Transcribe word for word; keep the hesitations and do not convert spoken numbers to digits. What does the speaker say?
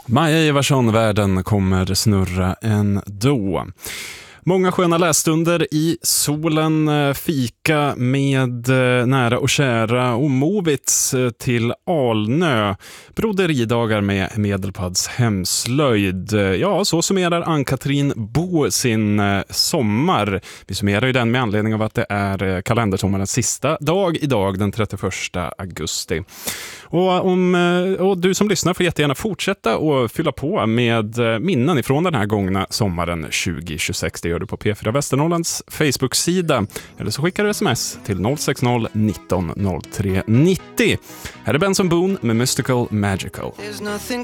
Maja Ivarsson, världen kommer snurra ändå. Många sköna lässtunder i solen, fika med nära och kära och Movits till Alnö. Broderidagar med Medelpads hemslöjd. Ja, så summerar Ann-Katrin Bo sin sommar. Vi summerar ju den med anledning av att det är kalendersommarens sista dag idag, den trettioförsta augusti. Och, om, och du som lyssnar får jättegärna fortsätta och fylla på med minnen ifrån den här gångna sommaren tjugo tjugosex. Det gör du på P fyra Västernorrlands Facebook-sida. Eller så skickar du sms till noll sex noll nitton noll tre nittio. Här är Benson Boone med Mystical Magical. There's nothing